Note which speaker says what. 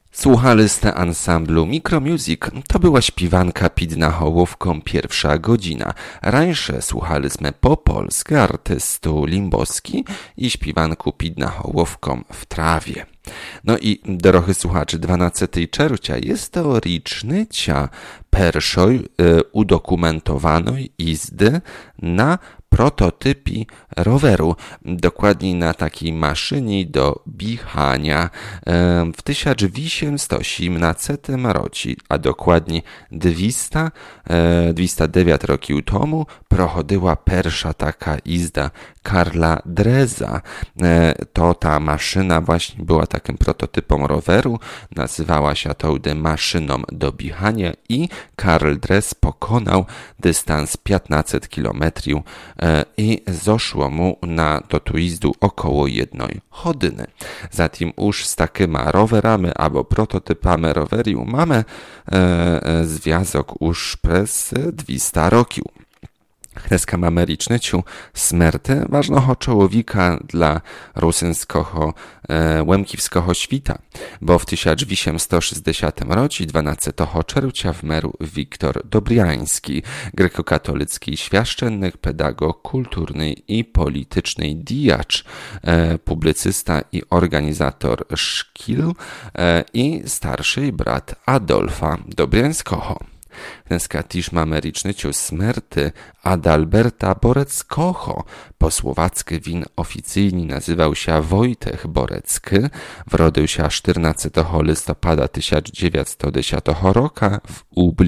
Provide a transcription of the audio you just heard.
Speaker 1: Słuchaliście ansamblu Micromusic. To była śpiewanka Pidna Hołowką pierwsza godzina. Rańsze słuchaliśmy po polsku artystu Limboski i śpiewanku Pidna Hołowką w trawie. No i, drodzy słuchacze, 12 czerwca jest to rocznica pierwszej udokumentowanej jazdy na prototypie roweru, dokładniej na takiej maszynie do bichania. W 1818 roku, a dokładnie 209 roków temu, prochodziła pierwsza taka jazda Karla Dreza. To ta maszyna właśnie była takim prototypem roweru, nazywała się to maszyną do bichania i Karl Drez pokonał dystans 15 km i zeszło mu na tą jazdu około 1 godziny. Zatem już z takimi rowerami albo prototypami roweru mamy związek już przez 200 roków. Dneska mamy rocznicę śmierci ważnego człowieka dla rosyjskiego łemkiewskiego świata, bo w 1860 roku, 12 czerwca, wmerł Wiktor Dobriański, grekokatolicki świaszczennik, pedagog kulturny i polityczny dijacz, publicysta i organizator szkół i starszy brat Adolfa Dobriańskiego. Dneska też mamy rocznicę śmierci Adalberta Boreckiego. Po słowacku win oficjalnie nazywał się Wojtek Borecki. Wrodził się 14 listopada 1910 roku w